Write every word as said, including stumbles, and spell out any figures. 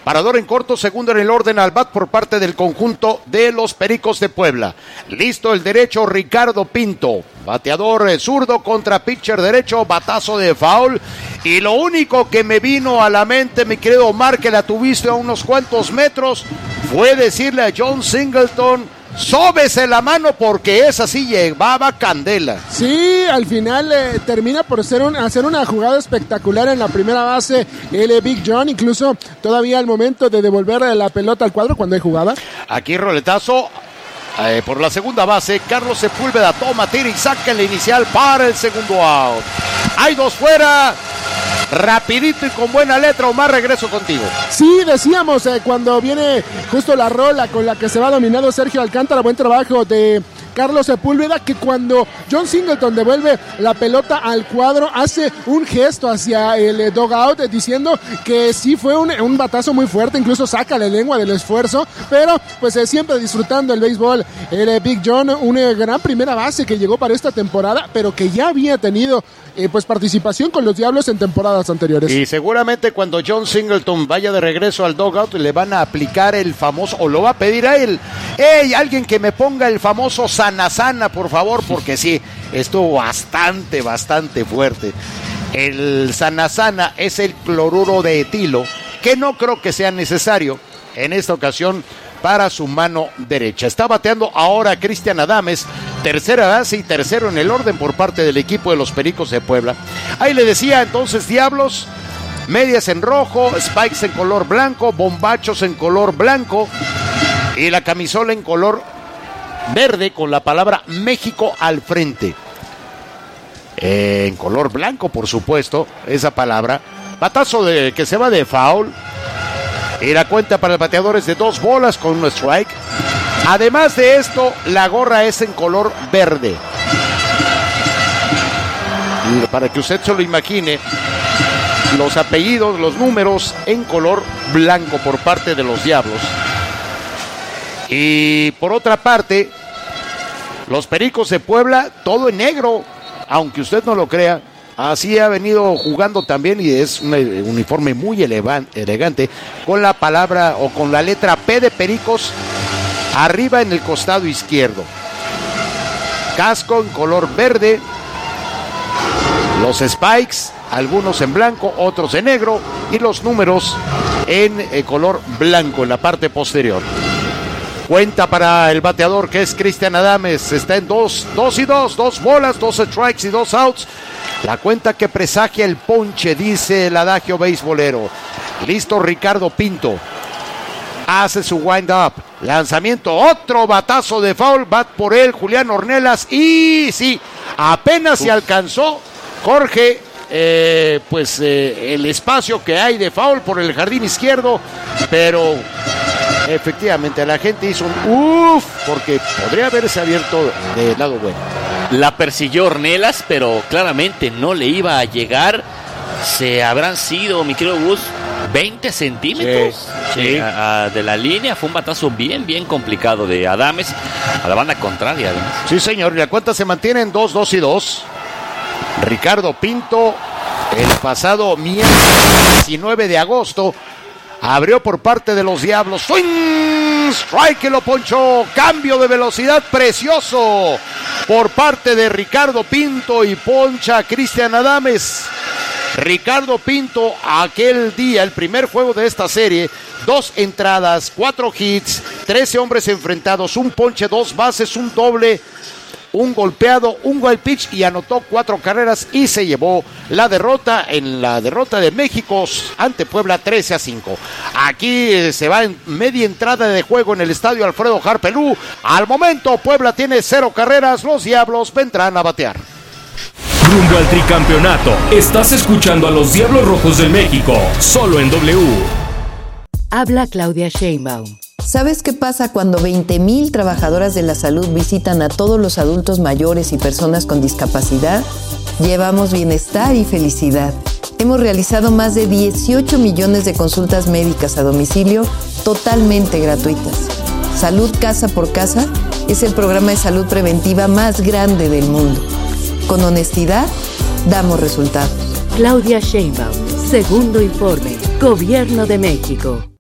Parador en corto, segundo en el orden al bat por parte del conjunto de los Pericos de Puebla. Listo el derecho, Ricardo Pinto. Bateador eh, zurdo contra pitcher derecho, batazo de foul. Y lo único que me vino a la mente, mi querido Omar, que la tuviste a unos cuantos metros, fue decirle a John Singleton: sóbese la mano porque esa sí llevaba candela. Sí, al final eh, termina por ser un, hacer una jugada espectacular en la primera base el eh, Big John, incluso todavía al momento de devolver la pelota al cuadro cuando hay jugada. Aquí roletazo eh, por la segunda base, Carlos Sepúlveda toma, tira y saca la inicial para el segundo out. Hay dos fuera. Rapidito y con buena letra, Omar, regreso contigo. Sí, decíamos eh, cuando viene justo la rola con la que se va dominando Sergio Alcántara, buen trabajo de Carlos Sepúlveda, que cuando John Singleton devuelve la pelota al cuadro, hace un gesto hacia el eh, dugout eh, diciendo que sí fue un, un batazo muy fuerte, incluso saca la lengua del esfuerzo, pero pues eh, siempre disfrutando el béisbol. El eh, Big John, una gran primera base que llegó para esta temporada, pero que ya había tenido eh, pues participación con los Diablos en temporadas anteriores. Y seguramente cuando John Singleton vaya de regreso al dugout le van a aplicar el famoso, o lo va a pedir a él: ¡hey, alguien que me ponga el famoso sana sana, por favor! Porque sí, estuvo bastante, bastante fuerte. El sana sana es el cloruro de etilo, que no creo que sea necesario en esta ocasión para su mano derecha. Está bateando ahora Cristian Adames, tercera base y tercero en el orden por parte del equipo de los Pericos de Puebla. Ahí le decía entonces Diablos, medias en rojo, spikes en color blanco, bombachos en color blanco y la camisola en color verde con la palabra México al frente. Eh, en color blanco, por supuesto, esa palabra. Batazo de, que se va de foul. Y la cuenta para el bateador es de dos bolas con un strike. Además de esto, la gorra es en color verde. Y para que usted se lo imagine, los apellidos, los números en color blanco por parte de los Diablos. Y por otra parte, los Pericos de Puebla, todo en negro, aunque usted no lo crea. Así ha venido jugando también y es un uniforme muy elevan, elegante, con la palabra o con la letra P de Pericos arriba en el costado izquierdo. Casco en color verde, los spikes, algunos en blanco, otros en negro, y los números en eh, color blanco en la parte posterior. Cuenta para el bateador, que es Cristian Adames, está en dos, dos y dos, dos bolas, dos strikes y dos outs. La cuenta que presagia el ponche, dice el adagio beisbolero. Listo Ricardo Pinto. Hace su wind up. Lanzamiento, otro batazo de foul. Bat por él, Julián Ornelas. Y sí, apenas se alcanzó Jorge, eh, pues eh, el espacio que hay de foul por el jardín izquierdo. Pero efectivamente la gente hizo un uff, porque podría haberse abierto de lado bueno. La persiguió Ornelas, pero claramente no le iba a llegar. Se habrán sido, mi querido Gus, veinte centímetros sí, sí. A, a, de la línea. Fue un batazo bien, bien complicado de Adames a la banda contraria, además. Sí, señor, y la cuenta se mantiene en dos, dos y dos. Ricardo Pinto, el pasado miércoles diecinueve de agosto, abrió por parte de los Diablos. ¡Swing! Strike que lo ponchó. Cambio de velocidad precioso por parte de Ricardo Pinto y poncha a Cristian Adames. Ricardo Pinto, aquel día, el primer juego de esta serie, dos entradas, cuatro hits, trece hombres enfrentados, un ponche, dos bases, un doble, un golpeado, un wild pitch y anotó cuatro carreras y se llevó la derrota en la derrota de México ante Puebla trece a cinco. Aquí eh, se va en media entrada de juego en el estadio Alfredo Harpelú. Al momento Puebla tiene cero carreras, los Diablos vendrán a batear. Rumbo al tricampeonato, estás escuchando a los Diablos Rojos del México, solo en W. Habla Claudia Sheinbaum. ¿Sabes qué pasa cuando veinte mil trabajadoras de la salud visitan a todos los adultos mayores y personas con discapacidad? Llevamos bienestar y felicidad. Hemos realizado más de dieciocho millones de consultas médicas a domicilio totalmente gratuitas. Salud Casa por Casa es el programa de salud preventiva más grande del mundo. Con honestidad, damos resultados. Claudia Sheinbaum, segundo informe, Gobierno de México.